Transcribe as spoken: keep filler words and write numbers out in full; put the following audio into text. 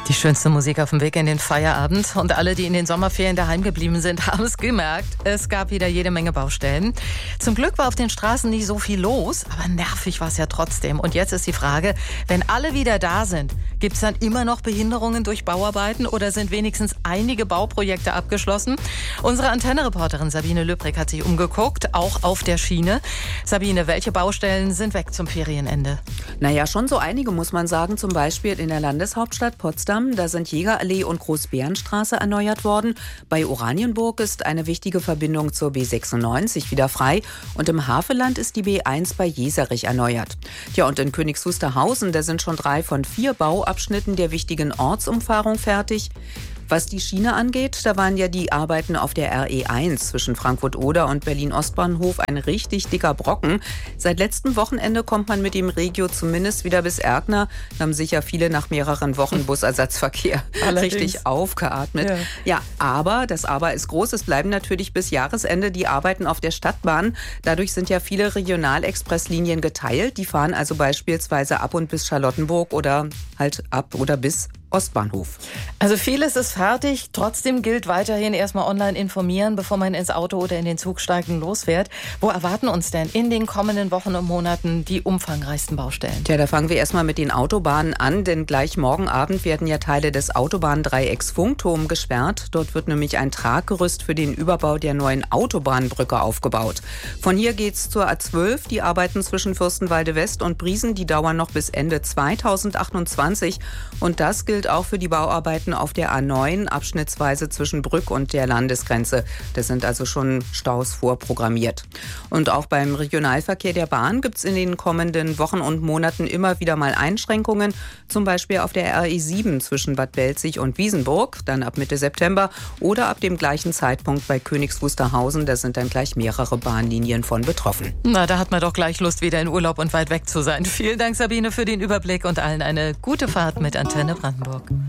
Die schönste Musik auf dem Weg in den Feierabend. Und alle, die in den Sommerferien daheim geblieben sind, haben es gemerkt. Es gab wieder jede Menge Baustellen. Zum Glück war auf den Straßen nicht so viel los, aber nervig war es ja trotzdem. Und jetzt ist die Frage, wenn alle wieder da sind, gibt es dann immer noch Behinderungen durch Bauarbeiten oder sind wenigstens einige Bauprojekte abgeschlossen? Unsere Antenne-Reporterin Sabine Löbrig hat sich umgeguckt, auch auf der Schiene. Sabine, welche Baustellen sind weg zum Ferienende? Naja, schon so einige, muss man sagen. Zum Beispiel in der Landeshauptstadt Potsdam. Da sind Jägerallee und Großbärenstraße erneuert worden. Bei Oranienburg ist eine wichtige Verbindung zur B sechsundneunzig wieder frei. Und im Havelland ist die B eins bei Jeserich erneuert. Ja, und in Königs Wusterhausen, da sind schon drei von vier Bauabschnitten der wichtigen Ortsumfahrung fertig. Was die Schiene angeht, da waren ja die Arbeiten auf der R E eins zwischen Frankfurt-Oder und Berlin-Ostbahnhof ein richtig dicker Brocken. Seit letztem Wochenende kommt man mit dem Regio zumindest wieder bis Erkner. Da haben sicher viele nach mehreren Wochen Busersatzverkehr richtig aufgeatmet. Ja. ja, aber, das Aber ist groß, es bleiben natürlich bis Jahresende die Arbeiten auf der Stadtbahn. Dadurch sind ja viele Regionalexpresslinien geteilt. Die fahren also beispielsweise ab und bis Charlottenburg oder halt ab oder bis Ostbahnhof. Also vieles ist fertig, trotzdem gilt weiterhin erstmal online informieren, bevor man ins Auto oder in den Zug steigt und losfährt. Wo erwarten uns denn in den kommenden Wochen und Monaten die umfangreichsten Baustellen? Tja, da fangen wir erstmal mit den Autobahnen an, denn gleich morgen Abend werden ja Teile des Autobahndreiecks Funkturm gesperrt. Dort wird nämlich ein Traggerüst für den Überbau der neuen Autobahnbrücke aufgebaut. Von hier geht's zur A zwölf. Die Arbeiten zwischen Fürstenwalde West und Briesen, die dauern noch bis Ende zweitausendachtundzwanzig. Und das gilt auch für die Bauarbeiten auf der A neun, abschnittsweise zwischen Brück und der Landesgrenze. Das sind also schon Staus vorprogrammiert. Und auch beim Regionalverkehr der Bahn gibt es in den kommenden Wochen und Monaten immer wieder mal Einschränkungen. Zum Beispiel auf der R E sieben zwischen Bad Belzig und Wiesenburg, dann ab Mitte September oder ab dem gleichen Zeitpunkt bei Königs Wusterhausen. Da sind dann gleich mehrere Bahnlinien von betroffen. Na, da hat man doch gleich Lust, wieder in Urlaub und weit weg zu sein. Vielen Dank, Sabine, für den Überblick und allen eine gute Fahrt mit Antenne Brandenburg.